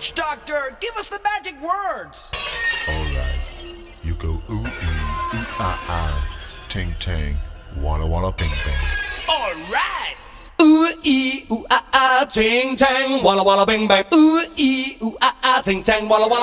Doctor, give us the magic words. Alright, you go ooh ee, ooh ah ah, ting tang, walla walla bing bang. All right. Ooh ee ooh ah ah, ting tang, walla walla bing bang. Ooh ee ooh ah ah, ting tang, walla walla.